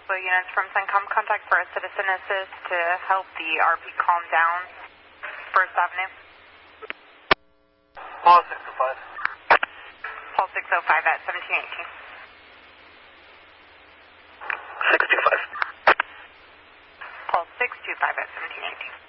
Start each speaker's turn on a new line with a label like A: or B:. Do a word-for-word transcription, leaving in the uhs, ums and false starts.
A: Possible units from CENTCOM, contact for a citizen assist to help the R P calm down. First Avenue.
B: Paul six oh five.
A: Paul six oh five at seventeen eighteen.
B: six two five.
A: Paul six two five at seventeen eighteen.